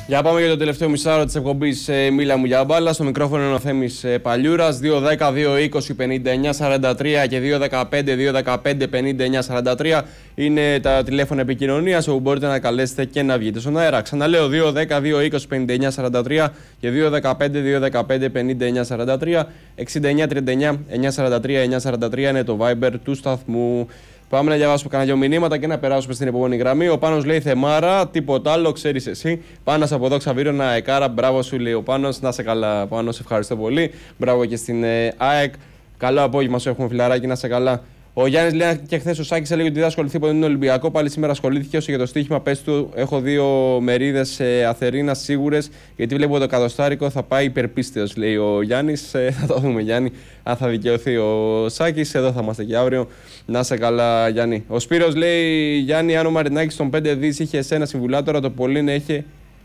Για πάμε για το τελευταίο μισάωρο της εκπομπής Μίλα μου για μπάλα. Στο μικρόφωνο είναι ο Θέμης Παλιούρας. 2-10-2-20-59-43 και 2-15-2-15-59-43 είναι τα τηλέφωνα επικοινωνίας όπου μπορείτε να καλέσετε και να βγείτε στον αέρα. Ξαναλέω 2-10-2-20-59-43 και 2-15-2-15-59-43. 69-39-943-943 είναι το Viber του σταθμού. Πάμε να διαβάσουμε κανένα δυο μηνύματα και να περάσουμε στην επόμενη γραμμή. Ο Πάνος λέει Θεμάρα, τίποτα άλλο, ξέρεις εσύ. Πάνος από εδώ Ξαβίρωνα, Αεκάρα, μπράβο σου λέει ο Πάνος. Να σε καλά, Πάνος, σε ευχαριστώ πολύ. Μπράβο και στην ΑΕΚ. Καλό απόγευμα σου έχουμε, φιλαράκι, να σε καλά. Ο Γιάννης λέει και χθες ο Σάκης έλεγε ότι δεν θα ασχοληθεί ποτέ με τον Ολυμπιακό. Πάλι σήμερα ασχολήθηκε όσο για το στοίχημα. Πες του, έχω 2 μερίδες Αθερίνα σίγουρες. Γιατί βλέπω το εκατοστάρικο θα πάει υπερπίστεως, λέει ο Γιάννης. Θα το δούμε, Γιάννη, αν θα δικαιωθεί ο Σάκης. Εδώ θα είμαστε και αύριο. Να σε καλά, Γιάννη. Ο Σπύρος λέει Γιάννη, αν ο Μαρινάκης των 5 δις είχε εσένα συμβουλάτορα, το πολύ να είχε.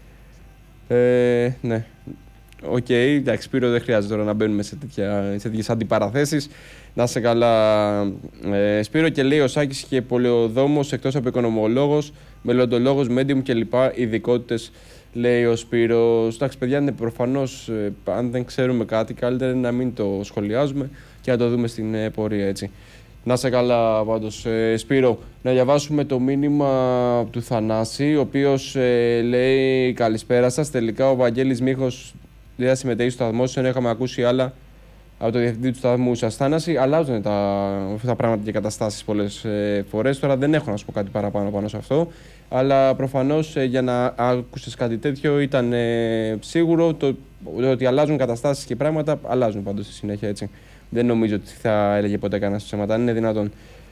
Ναι. Οκ, εντάξει, Σπύρο, δεν χρειάζεται τώρα να μπαίνουμε σε τέτοιες αντιπαραθέσεις. Να σε καλά, Σπύρο. Και λέει ο Σάκης και πολεοδόμος εκτός από οικονομολόγος, μελλοντολόγος, medium κλπ. Ειδικότητες, λέει ο Σπύρος. Εντάξει, παιδιά, είναι προφανώς, αν δεν ξέρουμε κάτι, καλύτερα είναι να μην το σχολιάζουμε και να το δούμε στην πορεία, έτσι. Να σε καλά, πάντως, Σπύρο. Να διαβάσουμε το μήνυμα του Θανάση, ο οποίος λέει καλησπέρα σας. Τελικά ο Βαγγέλης Μίχος δεν θα συμμετέχει στο σταθμό, ενώ είχαμε ακούσει άλλα από το διευθυντή του σταθμού σας. Θάναση, αλλάζουν τα πράγματα και οι καταστάσεις πολλές φορές. Τώρα δεν έχω να σου πω κάτι παραπάνω πάνω σε αυτό. Αλλά προφανώς για να άκουσες κάτι τέτοιο ήταν σίγουρο το ότι αλλάζουν καταστάσεις και πράγματα. Αλλάζουν πάντως στη συνέχεια, έτσι. Δεν νομίζω ότι θα έλεγε ποτέ κανένας ψέματα, αν είναι δυνατόν.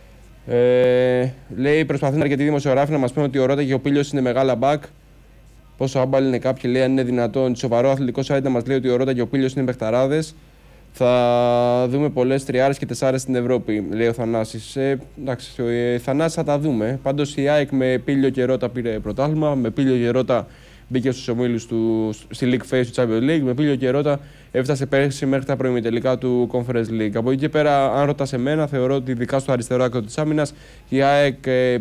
Λέει: προσπαθούν αρκετοί δημοσιογράφοι να μας πούν ότι ο Ρότα και ο Πίλιος είναι μεγάλα μπακ. Πόσο άμπαλοι είναι κάποιοι, λέει, αν είναι δυνατόν. Σοβαρό αθλητικό site να μας λέει ότι ο Ρότα και ο Πίλιος είναι παιχταράδες. Θα δούμε πολλές τριάρες και τεσσάρες στην Ευρώπη, λέει ο Θανάσης. Εντάξει, Θανάση θα τα δούμε. Πάντως η ΑΕΚ με Πίλιο και Ρότα πήρε πρωτάθλημα. Με Πίλιο και Ρότα μπήκε στους ομίλους στη League Phase του Champions League. Με Πίλιο και Ρότα έφτασε πέρσι μέχρι τα προημιτελικά του Conference League. Από εκεί και πέρα, αν ρωτάς εμένα, θεωρώ ότι ειδικά στο αριστερό άκρο της άμυνας η ΑΕΚ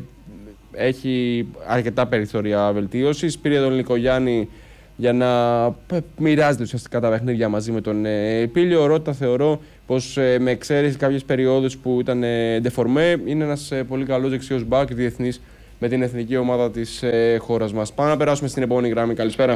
έχει αρκετά περιθώρια βελτίωσης. Πήρε τον Νικογιάννη για να μοιράζεται ουσιαστικά τα παιχνίδια μαζί με τον Πίλιο. Ο Ρότα θεωρώ πως με εξαίρεση κάποιες περιόδους που ήταν ντεφορμέ, είναι ένας πολύ καλός δεξιός μπακ διεθνής με την εθνική ομάδα της χώρας μας. Πάμε να περάσουμε στην επόμενη γραμμή. Καλησπέρα.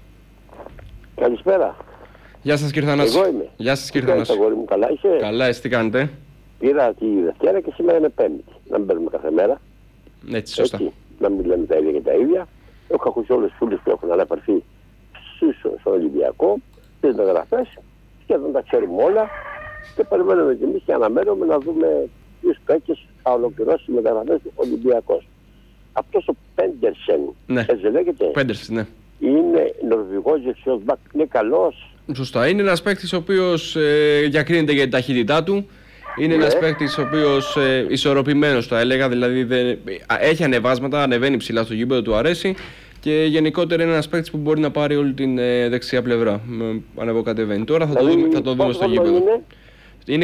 Καλησπέρα. Γεια σας, κύριε Θανάση. Εγώ είμαι. Γεια σας, κύριε Θανάση. Μου, καλά είσαι? Καλά, εσύ τι κάνετε? Πήρα τη Δευτέρα και σήμερα είναι Πέμπτη. Να μην παίρνουμε κάθε μέρα. Έτσι, σωστά. Έτσι, να μην λέμε τα ίδια και τα ίδια. Έχω ακούσει όλες τις φίλες που έχουν αναπαρθεί στον Ολυμπιακό, τις μεταγραφές, σχεδόν τα ξέρουμε όλα και περιμένουμε κι εμείς και αναμένουμε να δούμε ποιους παίκτες θα ολοκληρώσει τις μεταγραφές του Ολυμπιακός. Αυτός ο Πέντερσεν, ναι. Έτσι λέγεται, Πέντερσεν, ναι. Είναι νορβηγός δεξιός μπακ, είναι καλός. Σωστά, είναι ένας παίκτης ο οποίος διακρίνεται για την ταχύτητά του. Είναι ένας παίκτης ο οποίος ισορροπημένος, θα έλεγα, δηλαδή έχει ανεβάσματα, ανεβαίνει ψηλά στο γήπεδο, του αρέσει. Και γενικότερα είναι ένας παίκτης που μπορεί να πάρει όλη την δεξιά πλευρά. Ανεβοκατεβαίνει. Τώρα θα το δούμε στο γήπεδο. Είναι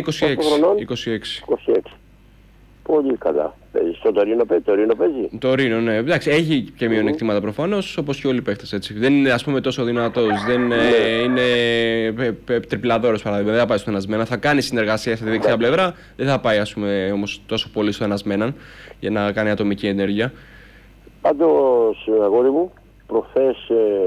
26. Πολύ καλά. Στο Τωρίνο παίζει. Το Ρήνο, ναι. Εντάξει, έχει και μειονεκτήματα προφανώς, όπως και όλοι οι παίκτες, έτσι. Δεν είναι, ας πούμε, τόσο δυνατός. Δεν είναι τριπλαδόρος, παράδειγμα. Δεν θα πάει στο ενασμένα. Θα κάνει συνεργασία στη δεξιά πλευρά. Δεν θα πάει, ας πούμε, όμως τόσο πολύ στο ενασμένα για να κάνει ατομική ενέργεια. Πάντως, αγόρι μου, προχθές,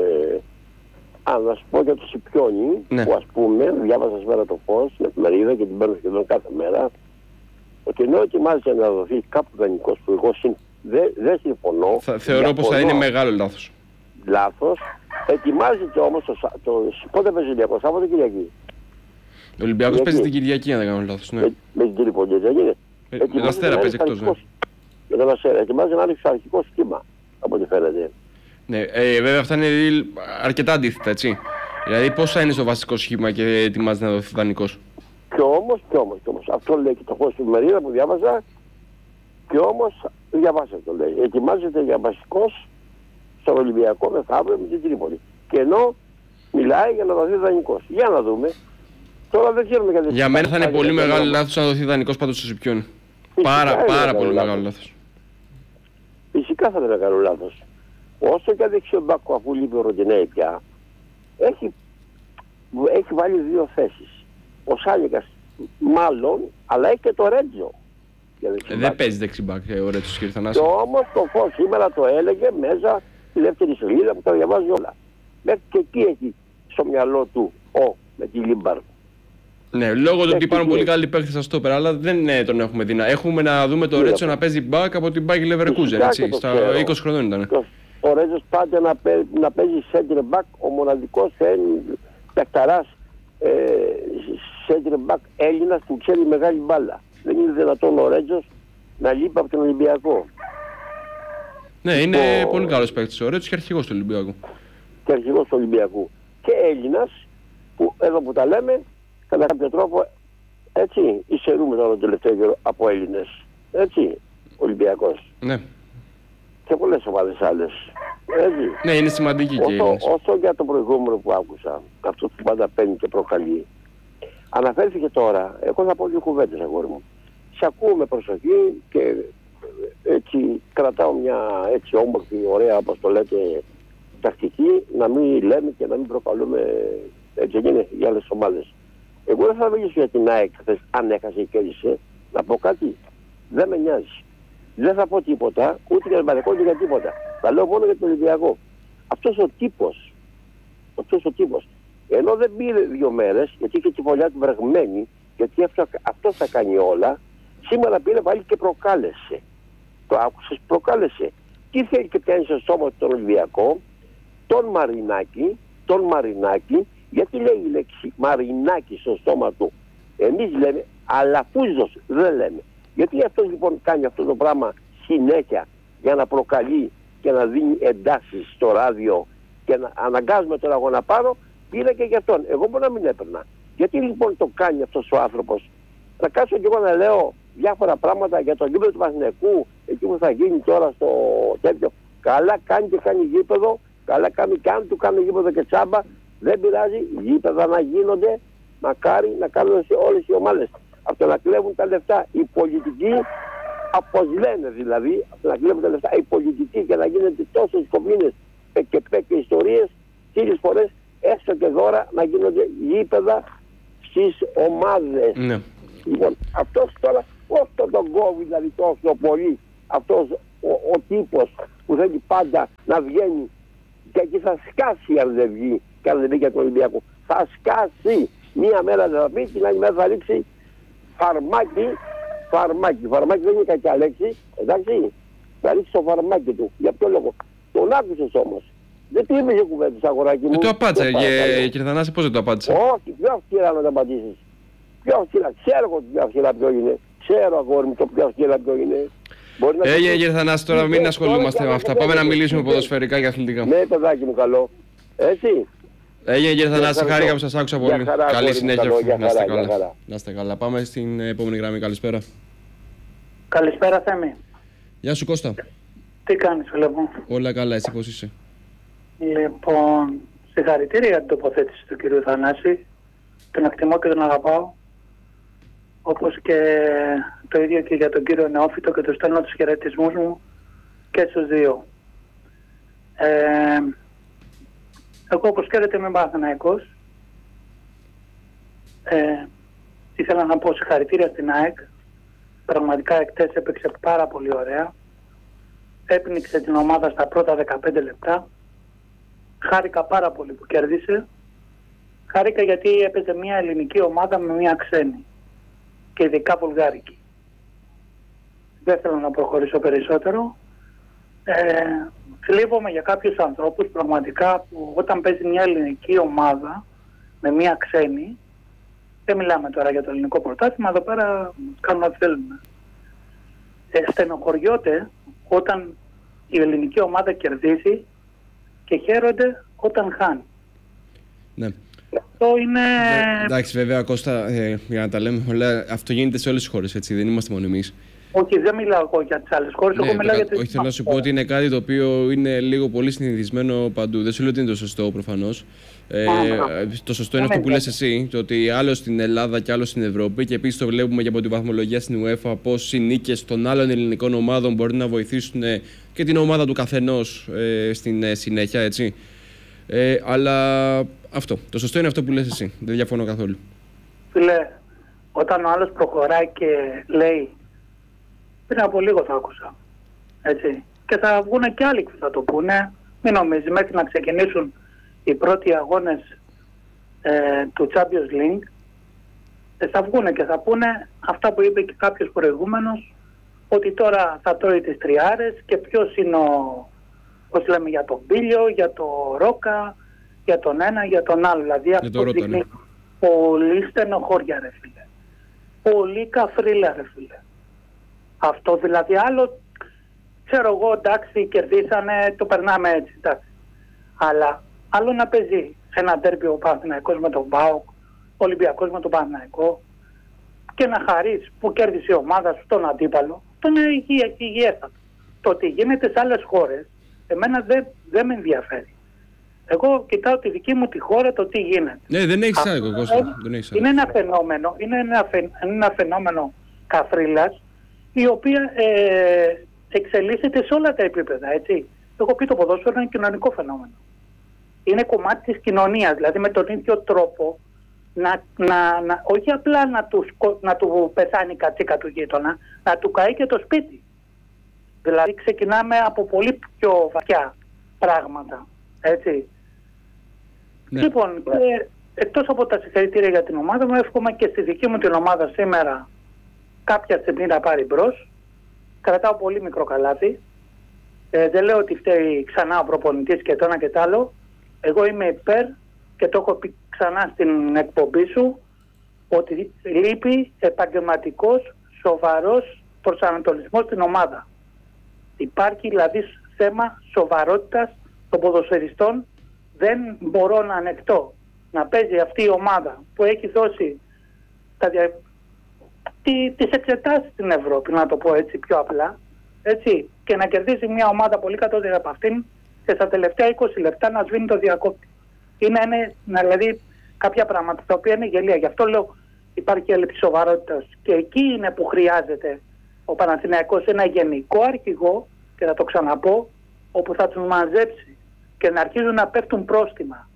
να σου πω για το Σιπιόνι, ναι. Που ας πούμε, διάβασα σήμερα το Φως, στην εφημερίδα και την παίρνω σχεδόν κάθε μέρα, ότι ενώ ετοιμάζεται να δοθεί κάπου δανεικός που εγώ δεν συμφωνώ. Θεωρώ πως θα είναι μεγάλο λάθος. Λάθος. Ετοιμάζεται όμως πότε παίζει ο Ολυμπιακός, Σάββατο Κυριακή? Ο Ολυμπιακός παίζει την Κυριακή, αν δεν κάνω λάθος. Ναι. Με την Τρίπολη, δεν είναι? Με τον Αστέρα παίζει εκτός. Ναι. Με τον Αστέρα. Ετοιμάζει ένα αρχικό σχήμα, από ό,τι φαίνεται. Ναι, βέβαια αυτά είναι αρκετά αντίθετα, έτσι. Δηλαδή πώς θα είναι στο βασικό σχήμα και ετοιμάζεται να δοθεί δανεικός. Κι όμως. Αυτό λέει και το Φως στην εφημερίδα που διάβαζα. Κι όμως, διαβάσα το λέει. Ετοιμάζεται για βασικός στον Ολυμπιακό μεθαύριο με την Τρίπολη. Και ενώ μιλάει για να δοθεί δανεικός. Για να δούμε. Τώρα δεν ξέρουμε γιατί. Για μένα θα είναι πολύ μεγάλο λάθος να δοθεί δανεικός πάντως στο Σιπιόνι. Πάρα πολύ μεγάλο λάθος. Φυσικά θα είναι μεγάλο λάθος. όσο και δεξιομπάκο, αφού λείπει ο Ροντινέη πια, έχει βάλει 2 θέσεις. Ο Σάλικας μάλλον, αλλά έχει και το Ρέτζο. Δεν παίζει δεξιμπάκ ο Ρέτσος, κύριε Θανάση. Και όμως το Φως σήμερα το έλεγε μέσα στη δεύτερη σελίδα που τα διαβάζει όλα. Μέχρι και εκεί έχει στο μυαλό του με τη Λίμπαρ. Ναι, λόγω του ότι υπάρχουν πολύ καλοί παίκτες στα στόπερ, αλλά δεν τον έχουμε δει. Έχουμε να δούμε το Ρέτσο να παίζει μπακ από την Μπάκη Leverkusen, έτσι. Στα 20 χρονών ήταν. Ο Ρέτσος πάντα να παίζει center back, ο μοναδικός παικταράς center back Έλληνας που ξέρει μεγάλη μπάλα. Δεν είναι δυνατόν ο Ρέτσος να λείπει από τον Ολυμπιακό. Ναι, είναι πολύ καλός παίκτης ο Ρέτσος και αρχηγός του Ολυμπιακού. Και αρχηγός του Ολυμπιακού. Και Έλληνας που εδώ που τα λέμε, κατά κάποιο τρόπο, έτσι, υστερούμε τώρα το τελευταίο καιρό από Έλληνες. Έτσι, Ολυμπιακός. Ναι. Και πολλές ομάδες άλλες. Έτσι. Ναι, είναι σημαντική και όσο για το προηγούμενο που άκουσα, αυτό που πάντα παίρνει και προκαλεί, αναφέρθηκε τώρα, εγώ θα πω 2 κουβέντες, αγόρι μου. Σε ακούω με προσοχή και έτσι κρατάω μια έτσι όμορφη, ωραία, όπως το λέτε, τακτική, να μην λέμε και να μην προκαλούμε έτσι είναι για άλλες ομάδες. Εγώ δεν θα μιλήσω για την ΑΕΚ αν έχασε ή κέρδισε, να πω κάτι. Δεν με νοιάζει. Δεν θα πω τίποτα, ούτε για τον Παναθηναϊκό ούτε για τίποτα. Θα λέω μόνο για τον Ολυμπιακό. Αυτός ο τύπος, ενώ δεν πήρε 2 μέρες, γιατί είχε τη φωλιά του βρεγμένη, γιατί αυτό θα κάνει όλα, σήμερα πήρε πάλι και προκάλεσε. Το άκουσες, προκάλεσε. Τι θέλει και πιάνει στο στόμα του τον Ολυμπιακό, τον Μαρινάκη, γιατί λέει η λέξη Μαρινάκη στο στόμα του. Εμείς λέμε Αλαφούζος, δεν λέμε. Γιατί αυτός λοιπόν κάνει αυτό το πράγμα συνέχεια για να προκαλεί και να δίνει εντάσεις στο ράδιο και να αναγκάζουμε τον αγώνα πάνω, πήρα και για αυτόν. Εγώ μπορεί να μην έπαιρνα. Γιατί λοιπόν το κάνει αυτός ο άνθρωπος? Να κάτσω και εγώ να λέω διάφορα πράγματα για το γήπεδο του Παναθηναϊκού, εκεί που θα γίνει τώρα στο τέτοιο. Καλά κάνει και κάνει γήπεδο, καλά κάνει και αν του κάνει γήπεδο και τσάμπα, δεν πειράζει, γήπεδα να γίνονται, μακάρι να κάνουν σε όλες οι ομάδες. Αυτό να κλέβουν τα λεφτά οι πολιτικοί, όπως λένε δηλαδή, αυτό να κλέβουν τα λεφτά οι πολιτικοί και να γίνονται τόσες κομμίνες και ιστορίες, 1000 φορές έστω και δώρα να γίνονται γήπεδα στις ομάδες. Ναι. Λοιπόν, αυτός τώρα, πώς τον κόβει δηλαδή τόσο πολύ, αυτός ο τύπος που θέλει πάντα να βγαίνει και εκεί θα σκάσει αν δεν βγει και αν δεν βγει για τον Ολυμπιακό. Θα σκάσει. Μία μέρα θα πει, την άλλη μέρα θα ρίξει φαρμάκι. Φαρμάκι δεν είναι κακιά λέξη, εντάξει. Θα ρίξει το φαρμάκι του. Για ποιο λόγο? Τον άκουσες όμως. Δεν του είπες κουβέντες, αγοράκι μου. Το απάντησα, κύριε Θανάση, πώς δεν το απάντησα? Όχι, πιο αυστηρά να το απαντήσεις. Πιο αυστηρά. Ξέρω εγώ πιο αυστηρά ποιο είναι. Ξέρω, αγόρι μου, το πιο αυστηρά ποιο είναι. Κύριε Θανάση, τώρα μην ασχολούμαστε με αυτά. Πάμε να μιλήσουμε ποδοσφαιρικά και αθλητικά. Ναι, παιδάκι μου, καλό. Έτσι. Κύριε Θανάση, χάρηκα που σας άκουσα πολύ. Καλή συνέχεια. Να είστε καλά. Πάμε στην επόμενη γραμμή. Καλησπέρα. Καλησπέρα, Θέμη. Γεια σου, Κώστα. Τι κάνεις, φίλε μου? Όλα καλά, εσύ πώς είσαι? Λοιπόν, συγχαρητήρια για την τοποθέτηση του κυρίου Θανάση. Τον εκτιμώ και τον αγαπάω. Όπως και το ίδιο και για τον κύριο Νεόφυτο, και του στέλνω τους χαιρετισμούς μου και στους δύο. Εγώ, όπως ξέρετε, είμαι Παναθηναϊκός. Ήθελα να πω συγχαρητήρια στην ΑΕΚ. Πραγματικά εκτές έπαιξε πάρα πολύ ωραία. Έπνιξε την ομάδα στα πρώτα 15 λεπτά. Χάρηκα πάρα πολύ που κέρδισε. Χάρηκα γιατί έπαιζε μια ελληνική ομάδα με μια ξένη. Και ειδικά βουλγάρικη. Δεν θέλω να προχωρήσω περισσότερο. Θλίβομαι για κάποιους ανθρώπους πραγματικά που όταν παίζει μια ελληνική ομάδα με μια ξένη, δεν μιλάμε τώρα για το ελληνικό πρωτάθλημα, εδώ πέρα κάνουμε ό,τι θέλουμε. Στενοχωριώται όταν η ελληνική ομάδα κερδίζει και χαίρονται όταν χάνει. Ναι. Αυτό είναι... Εντάξει, βέβαια, Κώστα, για να τα λέμε όλα, αυτό γίνεται σε όλες τις χώρες, έτσι, δεν είμαστε μόνο εμείς. Όχι, δεν μιλάω εγώ για τις άλλες χώρες, εγώ μιλάω για τις... Όχι, θέλω να σου πω ότι είναι κάτι το οποίο είναι λίγο πολύ συνηθισμένο παντού. Δεν σου λέω ότι είναι το σωστό προφανώς. Το σωστό είναι αυτό που λες εσύ, το ότι άλλο στην Ελλάδα και άλλο στην Ευρώπη, και επίσης το βλέπουμε και από τη βαθμολογία στην UEFA, πώς οι νίκες των άλλων ελληνικών ομάδων μπορεί να βοηθήσουν και την ομάδα του καθενός στην συνέχεια, έτσι. Αλλά αυτό, το σωστό είναι αυτό που λες εσύ, δεν διαφωνώ καθόλου. Φίλε, όταν ο άλλος προχωράει και λέει, πριν από λίγο το άκουσα, έτσι, και θα βγουν και άλλοι που θα το πούνε, μην νομίζει, μέχρι να ξεκινήσουν οι πρώτοι αγώνες του Champions League, θα βγουν και θα πούνε αυτά που είπε και κάποιος προηγούμενος, ότι τώρα θα τρώει τις τριάρες και ποιος είναι πώς λέμε, για τον Μπίλιο, για τον Ρόκα, για τον ένα, για τον άλλο. Δηλαδή αυτό δείχνει πολύ στενοχώρια, ρε φίλε. Πολύ καφρίλα, ρε φίλε. Αυτό δηλαδή, άλλο, ξέρω εγώ, εντάξει, κερδίσανε, το περνάμε έτσι, εντάξει. Αλλά άλλο να παίζει ένα ντέρμπι ο Παναθηναϊκός με τον ΠΑΟΚ, ο Ολυμπιακός με τον Παναθηναϊκό, και να χαρείς που κέρδισε η ομάδα σου τον αντίπαλο, τον υγιέστατο. Το τι γίνεται σε άλλες χώρες, εμένα δεν με ενδιαφέρει. Εγώ κοιτάω τη δική μου τη χώρα, το τι γίνεται. Ναι, δεν έχεις άδικο, Κώστα. Είναι ένα φαινόμενο καφρίλας, η οποία εξελίσσεται σε όλα τα επίπεδα, έτσι. Εγώ πει το ποδόσφαιρο είναι κοινωνικό φαινόμενο. Είναι κομμάτι της κοινωνίας, δηλαδή με τον ίδιο τρόπο, όχι απλά να του πεθάνει η κατσίκα του γείτονα, να του καεί και το σπίτι. Δηλαδή ξεκινάμε από πολύ πιο βαθιά πράγματα, έτσι. Ναι. Λοιπόν, εκτός από τα συγχαρητήρια για την ομάδα μου, εύχομαι και στη δική μου την ομάδα σήμερα κάποια στιγμή να πάρει μπρος. Κρατάω πολύ μικρό καλάθι. Δεν λέω ότι φταίει ξανά ο προπονητής και το ένα και το άλλο. Εγώ είμαι υπέρ και το έχω πει ξανά στην εκπομπή σου, ότι λείπει επαγγελματικός, σοβαρός προσανατολισμός στην ομάδα. Υπάρχει δηλαδή θέμα σοβαρότητας των ποδοσφαιριστών. Δεν μπορώ να ανεκτώ να παίζει αυτή η ομάδα που έχει δώσει τις εξετάσεις στην Ευρώπη, να το πω έτσι πιο απλά, έτσι, και να κερδίσει μια ομάδα πολύ κατώτερη από αυτήν και στα τελευταία 20 λεπτά να σβήνει το διακόπτη. Είναι δηλαδή κάποια πράγματα τα οποία είναι γελία. Γι' αυτό λέω υπάρχει έλλειψη σοβαρότητας και εκεί είναι που χρειάζεται ο Παναθηναϊκός ένα γενικό αρχηγό, και θα το ξαναπώ, όπου θα τους μαζέψει και να αρχίζουν να πέφτουν πρόστιμα.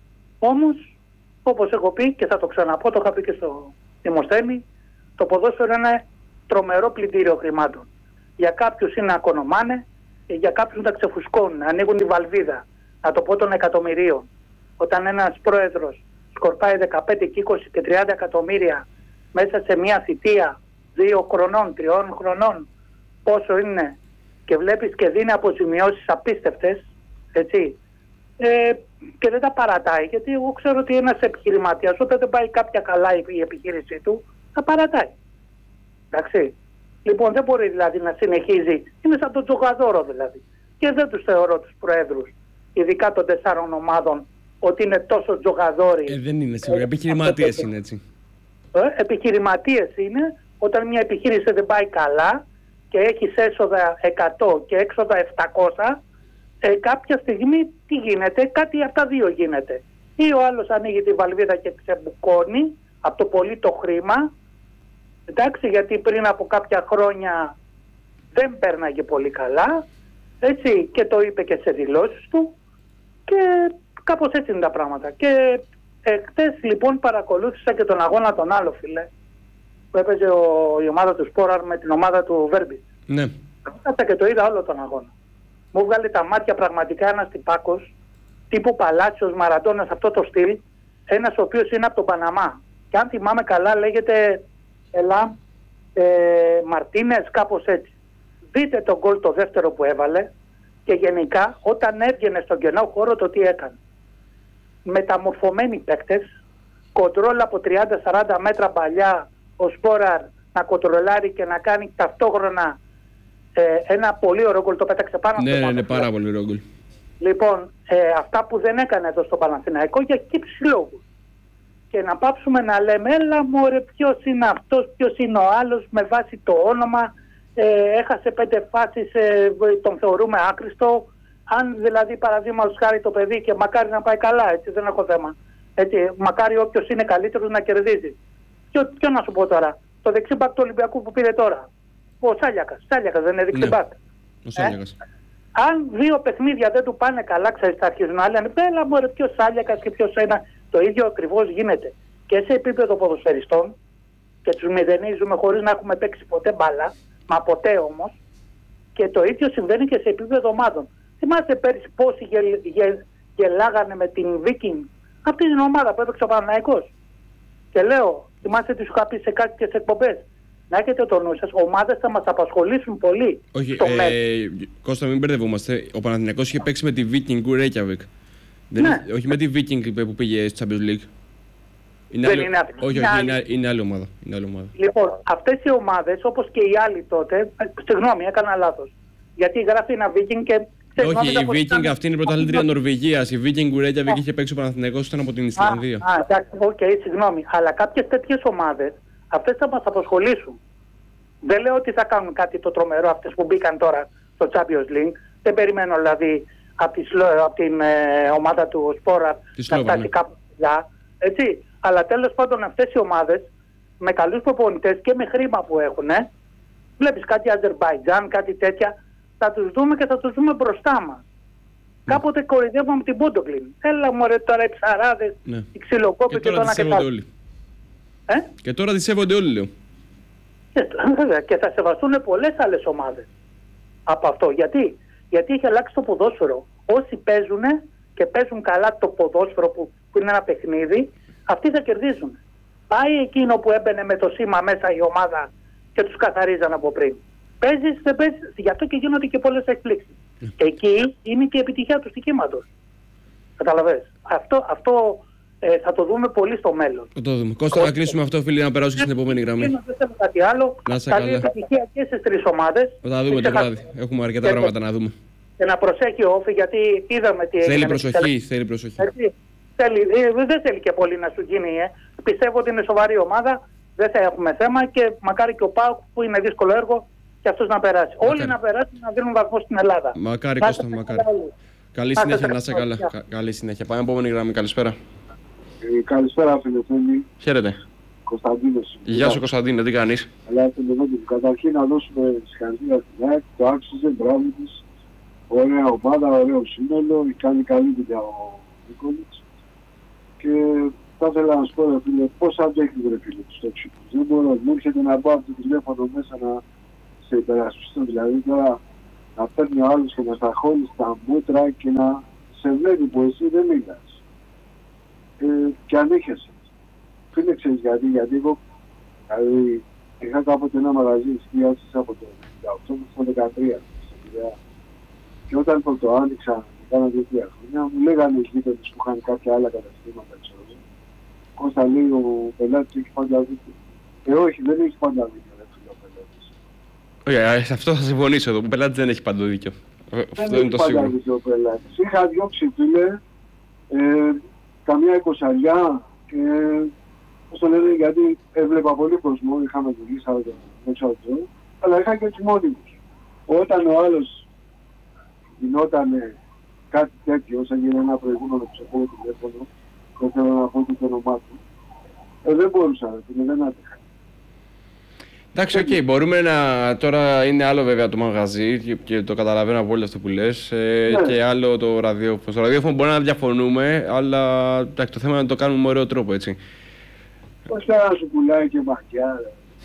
Όμως, όπως έχω πει και θα το ξαναπώ, το είχα πει και στο Δημοσθένη, το ποδόσφαιρο είναι τρομερό πλυντήριο χρημάτων. Για κάποιους είναι να κονομάνε, για κάποιους να ξεφουσκώνουν, ανοίγουν τη βαλβίδα, να το πω των εκατομμυρίων. Όταν ένας πρόεδρος σκορπάει 15 και 20 και 30 εκατομμύρια μέσα σε μια θητεία 2 χρονών, 3 χρονών, πόσο είναι, και βλέπεις και δίνει αποζημιώσεις απίστευτες, έτσι, και δεν τα παρατάει, γιατί εγώ ξέρω ότι ένας επιχειρηματίας όταν δεν πάει κάποια καλά η επιχείρησή του, θα παρατάει. Εντάξει. Λοιπόν, δεν μπορεί δηλαδή να συνεχίζει, είναι σαν τον Τζογαδόρο δηλαδή. Και δεν τους θεωρώ τους προέδρους, ειδικά των 4 ομάδων, ότι είναι τόσο τζογαδόροι. Δεν είναι σίγουρα, επιχειρηματίες είναι, έτσι. Επιχειρηματίες είναι, όταν μια επιχείρηση δεν πάει καλά και έχει έσοδα 100 και έξοδα 700, κάποια στιγμή τι γίνεται, κάτι από τα δύο γίνεται. Ή ο άλλος ανοίγει τη βαλβίδα και ξεμπουκώνει από το πολύ το χρήμα, εντάξει, γιατί πριν από κάποια χρόνια δεν πέρναγε πολύ καλά, έτσι, και το είπε και σε δηλώσεις του, και κάπως έτσι είναι τα πράγματα. Και χτες λοιπόν παρακολούθησα και τον αγώνα τον άλλο, φίλε, που έπαιζε η ομάδα του Σπόραρ με την ομάδα του Βέρμπιτ. Ναι. Κάτσα και το είδα όλο τον αγώνα. Μου βγάλει τα μάτια πραγματικά ένας τυπάκος, τύπου Παλάτσιος, Μαραντώνας, αυτό το στυλ, ένας ο οποίος είναι από τον Παναμά. Και αν θυμάμαι καλά λέγεται Μαρτίνες, κάπως έτσι. Δείτε τον γκολ το δεύτερο που έβαλε και γενικά όταν έβγαινε στον κενό χώρο το τι έκανε. Μεταμορφωμένοι παίκτες, κοντρόλ από 30-40 μέτρα παλιά, ο Σπόραρ να κοντρολάρει και να κάνει ταυτόχρονα ένα πολύ ωραίο γκολ, το πέταξε πάνω από το πάνω. Ναι, πάρα πολύ ωραίο γκολ. Λοιπόν, αυτά που δεν έκανε εδώ στο Παναθηναϊκό για κύψη λόγους. Και να πάψουμε να λέμε, έλα μωρέ, ποιος είναι αυτός, ποιος είναι ο άλλος, με βάση το όνομα, έχασε 5 φάσεις, τον θεωρούμε άχρηστο. Αν δηλαδή παραδείγματος χάρη το παιδί, και μακάρι να πάει καλά, έτσι, δεν έχω θέμα. Έτσι, μακάρι όποιος είναι καλύτερος να κερδίζει. Ποιο να σου πω τώρα, το δεξί μπακ του Ολυμπιακού που πήρε τώρα, ο Σάλιακας δεν είναι δεξί μπακ. Ο Σάλιακας. Αν 2 παιχνίδια δεν του πάνε καλά, ξέρεις, θα αρχίζουν να λένε έλα μωρέ, ποιος Άλιακας και ποιος ένα. Το ίδιο ακριβώς γίνεται και σε επίπεδο ποδοσφαιριστών και τους μηδενίζουμε χωρίς να έχουμε παίξει ποτέ μπάλα, μα ποτέ όμως. Και το ίδιο συμβαίνει και σε επίπεδο ομάδων. Θυμάστε πέρυσι πόσοι γελάγανε με την Viking, αυτή την ομάδα που έπαιξε ο Παναθηναϊκός. Και λέω, θυμάστε τι σου είχα πει σε κάποιες εκπομπές. Να έχετε το νου σας, ομάδες θα μας απασχολήσουν πολύ. Όχι, Κώστα, μην μπερδευόμαστε. Ο Παναθηναϊκός είχε παίξει με τη Viking Reykjavik. Ναι. Όχι με τη Viking που πήγε στο Champions League. Είναι άλλη ομάδα. Λοιπόν, αυτές οι ομάδες, όπως και οι άλλοι τότε, συγγνώμη, έκανα λάθος. Γιατί γράφει ένα Viking και... Όχι, η Viking αυτή είναι η πρωταθλήτρια Νορβηγίας. Η Viking Reykjavik είχε παίξει ο Παναθηναϊκός, ήταν από την Ισλανδία. Εντάξει, συγγνώμη. Αλλά κάποιες τέτοιες ομάδες, αυτές θα μας απασχολήσουν. Δεν λέω ότι θα κάνουν κάτι το τρομερό αυτές που μπήκαν τώρα στο Champions League. Δεν περιμένω δηλαδή από την ομάδα του Σπόρα να φτάσει κάπου πια. Έτσι. Αλλά τέλος πάντων αυτές οι ομάδες με καλούς προπονητές και με χρήμα που έχουν, βλέπεις κάτι Αζερμπαϊτζάν, κάτι τέτοια, θα τους δούμε και θα τους δούμε μπροστά μας. Κάποτε κοροϊδεύαμε την Μπούντοκλιν. Έλα μωρέ τώρα οι ψαράδες, οι ξυλοκόποι και το ένα και το άλλο. Και τώρα τις σέβονται όλοι, λέω. Και θα σεβαστούν πολλές άλλες ομάδες από αυτό. Γιατί έχει αλλάξει το ποδόσφαιρο. Όσοι παίζουν και παίζουν καλά το ποδόσφαιρο που είναι ένα παιχνίδι, αυτοί θα κερδίζουν. Πάει εκείνο που έμπαινε με το σήμα μέσα η ομάδα και τους καθαρίζαν από πριν. Παίζεις, δεν παίζεις, γι' αυτό και γίνονται και πολλές εκπλήξεις. Εκεί είναι και η επιτυχία του στοιχήματος. Καταλαβαίνεις. Αυτό θα το δούμε πολύ στο μέλλον. Θα το δούμε. Κώστα, να κλείσουμε αυτό, φίλοι, να περάσουμε στην επόμενη γραμμή. Δεν θέλω κάτι άλλο. Καλή επιτυχία και στις 3 ομάδες. Θα τα δούμε το βράδυ. Έχουμε αρκετά πράγματα να δούμε. Και να προσέχει ο Όφη, γιατί είδαμε τι έγινε. Θέλει προσοχή. Δεν θέλει και πολύ να σου γίνει. Πιστεύω ότι είναι σοβαρή ομάδα. Δεν θα έχουμε θέμα και μακάρι και ο ΠΑΟΚ που είναι δύσκολο έργο και αυτός να περάσει. Μακάρι. Όλοι να περάσουν να δίνουν βαθμό στην Ελλάδα. Μακάρι, Κώστα, μακάρι. Καλή συνέχεια, να είσαι καλά. Καλή συνέχεια. Πάμε επόμενη γραμμή. Καλησπέρα. Καλησπέρα, φίλε. Χαίρετε. Κωνσταντίνος. Γεια σου, Κωνσταντίνε, τι κάνεις? Καταρχήν να δώσουμε συγχαρητήρια στην ΑΕΚ, το άξιζε, μπράβο της. Ωραία ομάδα, ωραίο σύνολο, κάνει καλή δουλειά ο Νίκολιτς. Και θα ήθελα να σου πω, φίλε, πώς αντέχει ρε φίλε του τόξικους. Δεν μπορώ, μου έρχεται να πάω από το τηλέφωνο μέσα να σε υπερασπιστώ. Δηλαδή τώρα να παίρνει ο άλλος και να σταχώνει στα μούτρα και να σε βλέπει που εσύ δεν μιλάς. Και ανέχεσαι. Φίλε, ξέρεις γιατί εγώ δηλαδή, είχα κάποτε ένα μαγαζί εστίασης από το 18 μέχρι το 13 και όταν το άνοιξα κάνα 2-3 χρόνια μου λέγανε οι γείτονες που είχαν κάποια άλλα καταστήματα ξέρω. Κώστα λέει ο πελάτης έχει πάντα δίκιο. Όχι, δεν έχει πάντα δίκιο ρε φίλε ο πελάτης. Όχι, σε αυτό θα συμφωνήσω εδώ, ο πελάτης δεν έχει πάντα δίκιο. Δεν έχει πάντα δίκιο ο πελάτης. Είχα διώξει φίλε καμιά 20 και πώς το λένε, γιατί έβλεπα πολύ κόσμο, είχαμε δουλειά έξω από το, αλλά είχα και τους μόνιμους. Όταν ο άλλος γινόταν κάτι τέτοιο, όσο έγινε ένα προηγούμενο ψηφό τηλέφωνο, δεν θέλω να πω το όνομά του, δεν μπορούσα, δεν άτυχα. Εντάξει, οκ, μπορούμε να... Τώρα είναι άλλο βέβαια το μαγαζί και το καταλαβαίνω από όλο αυτό που λες και άλλο το ραδιόφωνο. Στο ραδιόφωνο μπορεί να διαφωνούμε, αλλά το θέμα είναι να το κάνουμε με ωραίο τρόπο, έτσι. Πώς θα σου πουλάει και μακιά,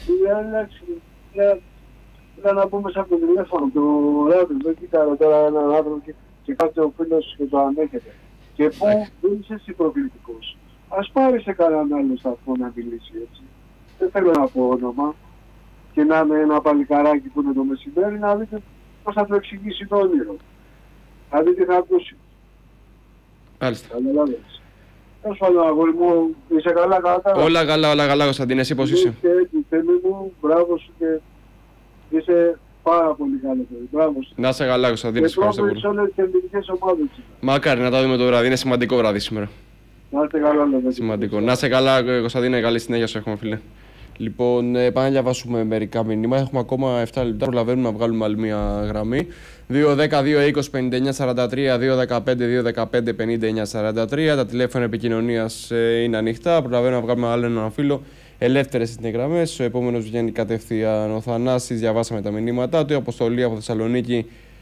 ρε. Να πούμε σαν το τηλέφωνο, το ράδιο, δεν κοίταρε τώρα έναν άνθρωπο και κάθε ο φίλος και το ανέχεται. Και πού δεν είσαι εσύ προκλητικός. Ας πάρει σε κανέναν άλλο σταθμό να μιλήσει έτσι. Δεν θέλω να πω όνομα. Και να είναι ένα παλικαράκι που είναι το μεσημέρι, να δείτε πώς θα το εξηγήσει το όνειρο. Να δείτε τι θα ακούσει. Μάλιστα. Καταλάβες. Τέλος πάντων, αγόρι μου, είσαι καλά, καλά. Όλα καλά, Κωνσταντίνε, εσύ πώς είσαι? Θέμη μου, μπράβο σου και είσαι πάρα πολύ καλό. Μπράβο σου. Να είσαι καλά, Κωνσταντίνε, ευχαριστώ πολύ. Και όλες τις ελληνικές ομάδες. Μακάρι να τα δούμε το βράδυ, είναι σημαντικό βράδυ σήμερα. Να είστε καλά, σημαντικό. Να είσαι καλά, Κωνσταντίνε, καλή συνέχεια σου έχουμε, φίλε. Λοιπόν, πάμε να διαβάσουμε μερικά μηνύματα. Έχουμε ακόμα 7 λεπτά. Προλαβαίνουμε να βγάλουμε άλλη μια γραμμή. 2-10-2-20-59-43, 2-15-2-15-59-43. Τα τηλέφωνα επικοινωνίας είναι ανοιχτά. Προλαβαίνουμε να βγάλουμε άλλο έναν φίλο. Ελεύθερες είναι οι γραμμές. Ο επόμενος βγαίνει κατευθείαν ο Θανάσης. Διαβάσαμε τα μηνύματά του. Η Αποστολή από Θεσσαλονίκη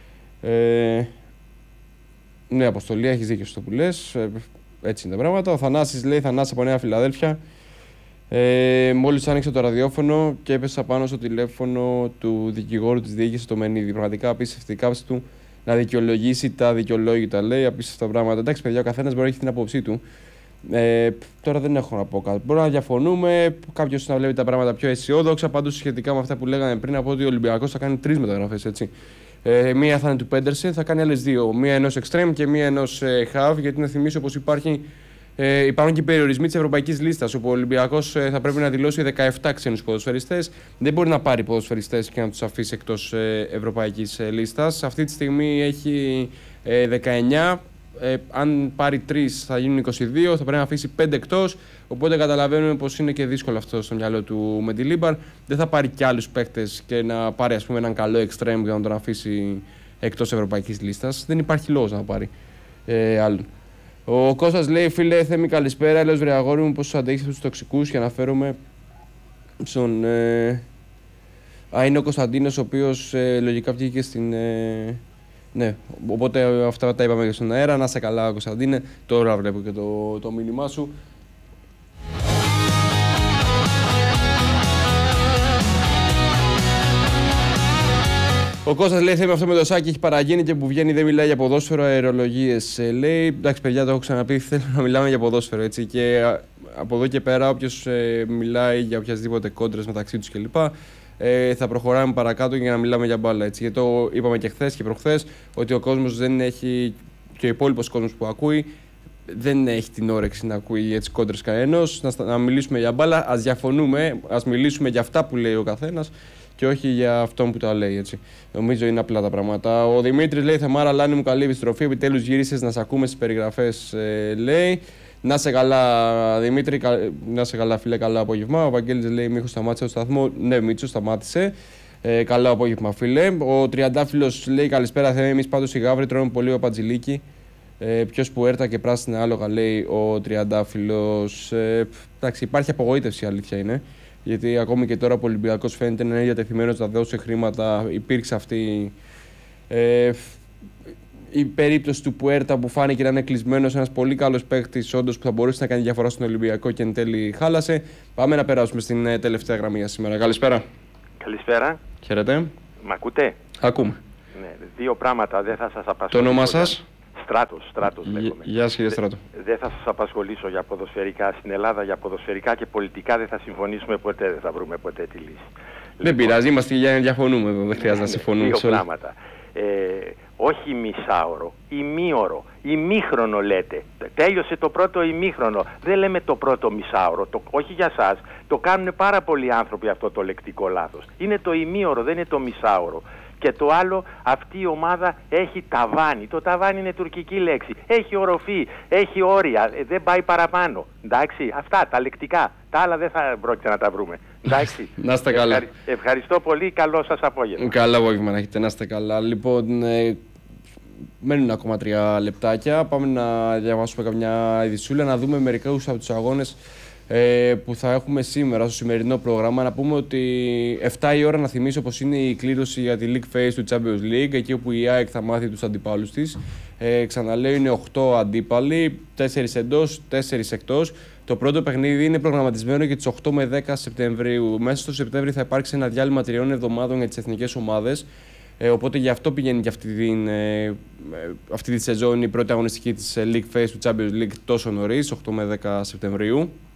Ναι, Αποστολή, έχεις δίκιο στο που λες. Έτσι είναι τα πράγματα. Ο Θανάσης λέει: Θανάση από Νέα Φιλαδέλφια. Μόλις άνοιξε το ραδιόφωνο και έπεσα πάνω στο τηλέφωνο του δικηγόρου της διοίκησης του Μενίδη. Πραγματικά απίστευτη η κάψη του να δικαιολογήσει τα δικαιολόγητα. Λέει απίστευτα πράγματα. Εντάξει, παιδιά, ο καθένας μπορεί να έχει την άποψή του. Τώρα δεν έχω να πω κάτι. Μπορούμε να διαφωνούμε, κάποιος να βλέπει τα πράγματα πιο αισιόδοξα. Πάντως, σχετικά με αυτά που λέγανε πριν, από ότι ο Ολυμπιακός θα κάνει 3 μεταγραφές. Έτσι. Μία θα είναι του Πέντερσεν, θα κάνει άλλες 2. Μία ενός extreme και μία ενός half. Γιατί να θυμίσω πως υπάρχουν και περιορισμοί της ευρωπαϊκής λίστας. Όπου ο Ολυμπιακός θα πρέπει να δηλώσει 17 ξένους ποδοσφαιριστές. Δεν μπορεί να πάρει ποδοσφαιριστές και να τους αφήσει εκτός ευρωπαϊκής λίστας. Αυτή τη στιγμή έχει 19. Αν πάρει 3 θα γίνουν 22, θα πρέπει να αφήσει 5 εκτός. Οπότε καταλαβαίνουμε πως είναι και δύσκολο αυτό στο μυαλό του με τη Λίμπαρ. Δεν θα πάρει κι άλλους παίκτες και να πάρει ας πούμε έναν καλό extreme για να τον αφήσει εκτός ευρωπαϊκής λίστας. Δεν υπάρχει λόγος να πάρει άλλον. Ο Κώστας λέει: Φίλε Θέμη, καλησπέρα. Λέω: Βρε αγόρι μου, πώς αντέχεις αυτούς τους τοξικούς. Και αναφέρομαι στον. Είναι ο Κωνσταντίνος, ο οποίος λογικά βγήκε στην. Ναι, οπότε αυτά τα είπαμε και στον αέρα. Να είσαι καλά, Κωνσταντίνε. Τώρα βλέπω και το μήνυμά σου. Ο Κώστας λέει: Θέμη, αυτό με το Σάκη έχει παραγίνει και που βγαίνει δεν μιλάει για ποδόσφαιρο, αερολογίες. Λέει: Εντάξει, παιδιά, το έχω ξαναπεί. Θέλω να μιλάμε για ποδόσφαιρο. Έτσι. Και από εδώ και πέρα, όποιος μιλάει για οποιασδήποτε κόντρες μεταξύ τους κλπ. Θα προχωράμε παρακάτω για να μιλάμε για μπάλα. Έτσι. Γιατί το είπαμε και χθες και προχθές ότι ο κόσμος δεν έχει, και ο υπόλοιπος κόσμος που ακούει, δεν έχει την όρεξη να ακούει έτσι κόντρες κανένας. Να μιλήσουμε για μπάλα, ας διαφωνούμε, ας μιλήσουμε για αυτά που λέει ο καθένας και όχι για αυτόν που τα λέει. Έτσι. Νομίζω είναι απλά τα πράγματα. Ο Δημήτρης λέει: Θεμάρα, Λάνη μου, καλή επιστροφή. Επιτέλους γύρισες να σε ακούμε στις περιγραφές, λέει. Να σε καλά, Δημήτρη, να σε καλά, φίλε, καλό απόγευμα. Ο Βαγγέλης λέει: Μήχο, σταμάτησε το σταθμό. Ναι, Μίτσο, σταμάτησε. Καλό απόγευμα, φίλε. Ο Τριαντάφυλλος λέει: Καλησπέρα, Θέμη. Εμείς πάντως οι γάβροι τρώμε πολύ ο Παντζηλίκη. Ποιος που έρτα και πράσινα άλογα, λέει ο Τριαντάφυλλος. Εντάξει, υπάρχει απογοήτευση, η αλήθεια είναι. Γιατί ακόμη και τώρα που ο Ολυμπιακός φαίνεται να είναι διατεθειμένος να δώσει χρήματα, υπήρξε αυτή. Η περίπτωση του Πουέρτα που φάνηκε να είναι κλεισμένος, ένας πολύ καλός παίκτης, όντως που θα μπορούσε να κάνει διαφορά στον Ολυμπιακό και εν τέλει χάλασε. Πάμε να περάσουμε στην τελευταία γραμμή για σήμερα. Καλησπέρα. Καλησπέρα. Χαίρετε. Μ' ακούτε? Ακούμε. Ναι, 2 πράγματα δεν θα σας απασχολήσω. Το όνομά σας? Στράτος λέγομαι. Γεια σας, κύριε Στράτο. Δεν θα σας απασχολήσω για ποδοσφαιρικά. Στην Ελλάδα για ποδοσφαιρικά και πολιτικά δεν θα συμφωνήσουμε ποτέ, δεν θα βρούμε ποτέ τη λύση. Δεν πειράζει, είμαστε για να διαφωνούμε εδώ, δεν χρειάζεται να συμφωνούμε. 2 πράγματα. Όχι μισάωρο, ημίωρο, ημίχρονο λέτε. Τέλειωσε το πρώτο ημίχρονο. Δεν λέμε το πρώτο μισάωρο. Όχι για σας. Το κάνουν πάρα πολλοί άνθρωποι αυτό το λεκτικό λάθος. Είναι το ημίωρο, δεν είναι το μισάωρο. Και το άλλο, αυτή η ομάδα έχει ταβάνι. Το ταβάνι είναι τουρκική λέξη. Έχει οροφή, έχει όρια, δεν πάει παραπάνω. Εντάξει, αυτά τα λεκτικά. Τα άλλα δεν θα πρόκειται να τα βρούμε. Εντάξει. Να είστε καλά. Ευχαριστώ πολύ. Καλό σας απόγευμα. Καλό απόγευμα να έχετε. Να είστε καλά. Λοιπόν, μένουν ακόμα 3 λεπτάκια. Πάμε να διαβάσουμε καμιά ειδησούλα, να δούμε μερικούς από τους αγώνες που θα έχουμε σήμερα στο σημερινό πρόγραμμα. Να πούμε ότι 7 η ώρα, να θυμίσω πως είναι η κλήρωση για τη League Phase του Champions League, εκεί όπου η ΑΕΚ θα μάθει τους αντιπάλους της. Ξαναλέω, είναι 8 αντίπαλοι, 4 εντός, 4 εκτός. Το πρώτο παιχνίδι είναι προγραμματισμένο για τις 8 με 10 Σεπτεμβρίου. Μέσα στο Σεπτέμβριο θα υπάρξει ένα διάλειμμα 3 εβδομάδων για τις εθνικές ομάδες. Οπότε γι' αυτό πηγαίνει και αυτή τη σεζόν η πρώτη αγωνιστική της League Phase του Champions League τόσο νωρίς, 8 με 10 Σεπτεμβρίου.